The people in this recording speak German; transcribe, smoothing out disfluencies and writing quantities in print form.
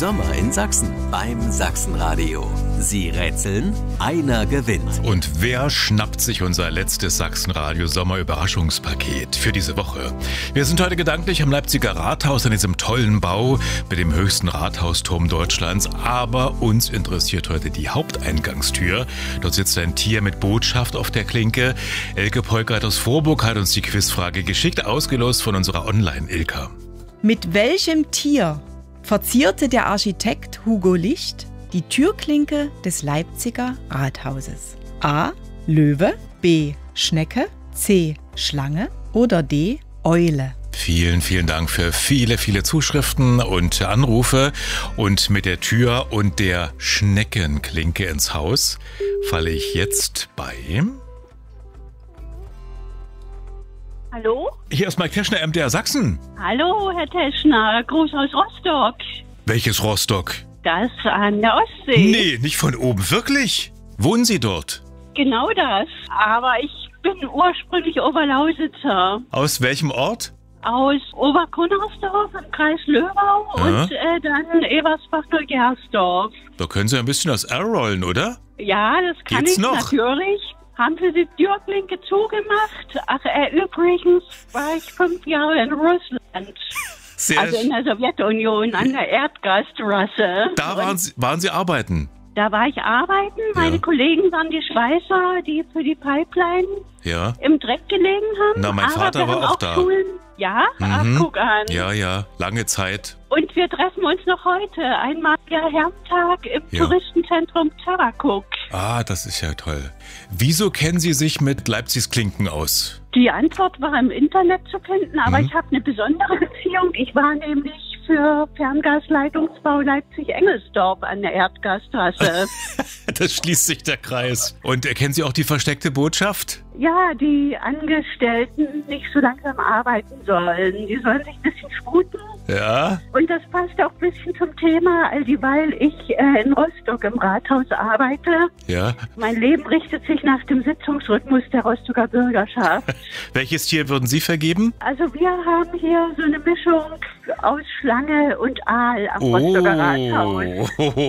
Sommer in Sachsen beim Sachsenradio. Sie rätseln, einer gewinnt. Und wer schnappt sich unser letztes Sachsenradio-Sommer-Überraschungspaket für diese Woche? Wir sind heute gedanklich am Leipziger Rathaus, an diesem tollen Bau mit dem höchsten Rathausturm Deutschlands. Aber uns interessiert heute die Haupteingangstür. Dort sitzt ein Tier mit Botschaft auf der Klinke. Elke Polkert aus Vorburg hat uns die Quizfrage geschickt ausgelost von unserer Online-Ilka. Mit welchem Tier verzierte der Architekt Hugo Licht die Türklinke des Leipziger Rathauses? A. Löwe, B. Schnecke, C. Schlange oder D. Eule? Vielen, vielen Dank für viele, viele Zuschriften und Anrufe. Und mit der Tür und der Schneckenklinke ins Haus falle ich jetzt bei... Hallo? Hier ist Mike Teschner, MDR Sachsen. Hallo, Herr Teschner. Gruß aus Rostock. Welches Rostock? Das an der Ostsee. Nee, nicht von oben. Wirklich? Wohnen Sie dort? Genau das. Aber ich bin ursprünglich Oberlausitzer. Aus welchem Ort? Aus Oberkunnersdorf im Kreis Löbau und dann Ebersbach-Neugersdorf. Da können Sie ein bisschen das R rollen, oder? Ja, das kann Geht's ich noch? natürlich. Haben Sie die Türklinke zugemacht? Ach, übrigens war ich 5 Jahre in Russland. Also in der Sowjetunion an der Erdgastrasse. Da waren Sie arbeiten? Da war ich arbeiten. Meine Kollegen waren die Schweißer, die für die Pipeline im Dreck gelegen haben. Na, mein Vater war auch da. Schulen. Ja? Ach, guck an. Ja, lange Zeit. Und wir treffen uns noch heute. Einmaliger Herrentag im Touristenzentrum Tarakuk. Ah, das ist ja toll. Wieso kennen Sie sich mit Leipzigs Klinken aus? Die Antwort war im Internet zu finden, aber ich habe eine besondere Beziehung. Ich war nämlich für Ferngasleitungsbau Leipzig-Engelsdorf an der Erdgasstraße. Das schließt sich der Kreis. Und erkennen Sie auch die versteckte Botschaft? Ja, die Angestellten nicht so langsam arbeiten sollen. Die sollen sich ein bisschen sputen. Ja. Und das passt auch ein bisschen zum Thema, weil ich in Rostock im Rathaus arbeite. Ja. Mein Leben richtet sich nach dem Sitzungsrhythmus der Rostocker Bürgerschaft. Welches Tier würden Sie vergeben? Also wir haben hier so eine Mischung aus Schlange und Aal am Rostocker Rathaus.